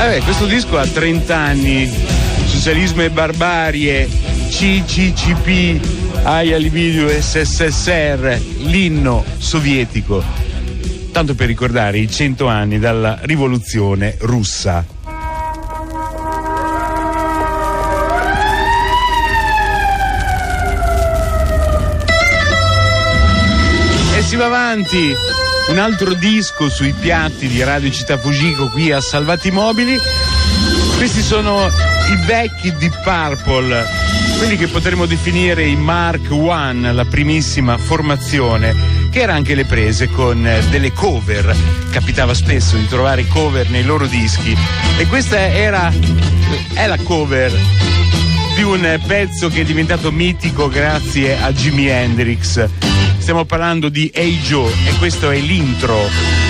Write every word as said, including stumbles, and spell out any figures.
Vabbè, questo disco ha trenta anni, Socialismo e Barbarie, C C C P, Aia Libido S S S R, l'inno sovietico, tanto per ricordare i cento anni dalla rivoluzione russa. E si va avanti, un altro disco sui piatti di Radio Città Fujiko qui a Salvati Mobili. Questi sono i vecchi Deep Purple, quelli che potremmo definire i Mark One, la primissima formazione, che era anche le prese con delle cover. Capitava spesso di trovare cover nei loro dischi, e questa era è la cover di un pezzo che è diventato mitico grazie a Jimi Hendrix. Stiamo parlando di Hey Joe, e questo è l'intro.